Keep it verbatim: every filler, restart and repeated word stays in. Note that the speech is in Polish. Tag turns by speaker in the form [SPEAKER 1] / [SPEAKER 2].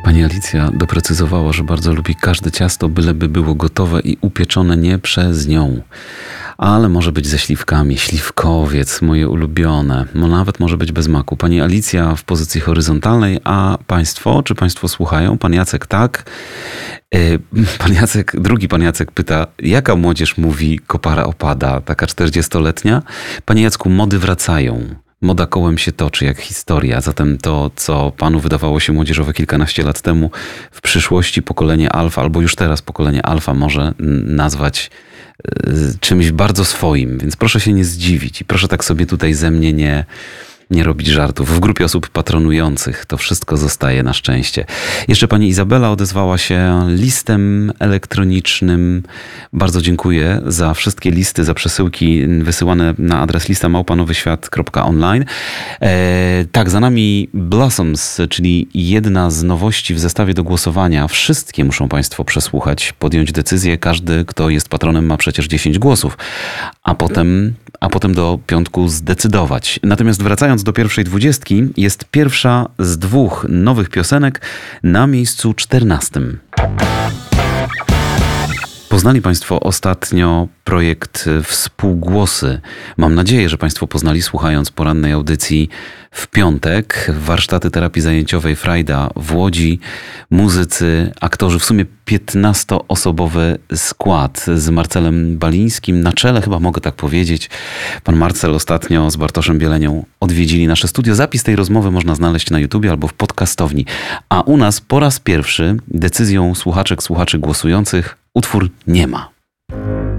[SPEAKER 1] Pani Alicja doprecyzowała, że bardzo lubi każde ciasto, byleby było gotowe i upieczone nie przez nią. Ale może być ze śliwkami. Śliwkowiec, moje ulubione. No nawet może być bez maku. Pani Alicja w pozycji horyzontalnej, a państwo, czy państwo słuchają? Pan Jacek tak. Pan Jacek, drugi pan Jacek pyta, jaka młodzież mówi kopara opada, taka czterdziestoletnia? Panie Jacku, mody wracają. Moda kołem się toczy jak historia, zatem to, co panu wydawało się młodzieżowe kilkanaście lat temu, w przyszłości pokolenie alfa, albo już teraz pokolenie alfa może nazwać czymś bardzo swoim, więc proszę się nie zdziwić i proszę tak sobie tutaj ze mnie nie, nie robić żartów. W grupie osób patronujących to wszystko zostaje na szczęście. Jeszcze pani Izabela odezwała się listem elektronicznym. Bardzo dziękuję za wszystkie listy, za przesyłki wysyłane na adres lista małpa nowy świat kropka online. E, tak, za nami Blossoms, czyli jedna z nowości w zestawie do głosowania. Wszystkie muszą państwo przesłuchać, podjąć decyzję. Każdy, kto jest patronem, ma przecież dziesięć głosów, a potem, a potem do piątku zdecydować. Natomiast wracając do pierwszej dwudziestki, jest pierwsza z dwóch nowych piosenek na miejscu czternastym. Poznali państwo ostatnio projekt Współgłosy. Mam nadzieję, że państwo poznali, słuchając porannej audycji w piątek. Warsztaty terapii zajęciowej Frajda w Łodzi. Muzycy, aktorzy, w sumie piętnastoosobowy skład z Marcelem Balińskim. Na czele, chyba mogę tak powiedzieć. Pan Marcel ostatnio z Bartoszem Bielenią odwiedzili nasze studio. Zapis tej rozmowy można znaleźć na YouTubie albo w podcastowni. A u nas po raz pierwszy decyzją słuchaczek, słuchaczy głosujących utwór Nie ma.